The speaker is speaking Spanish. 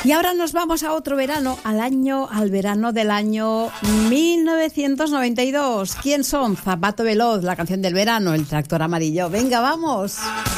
Y ahora nos vamos a otro verano, al verano del año 1992. ¿Quién son? Zapato Veloz, la canción del verano, el tractor amarillo. Venga, vamos.